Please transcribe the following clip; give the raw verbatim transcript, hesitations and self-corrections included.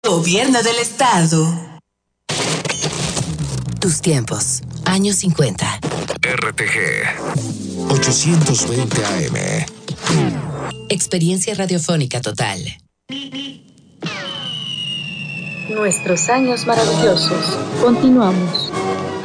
Gobierno del Estado. Tus tiempos, años cincuenta. R T G ochocientos veinte A M. Experiencia radiofónica total. Nuestros años maravillosos. Continuamos.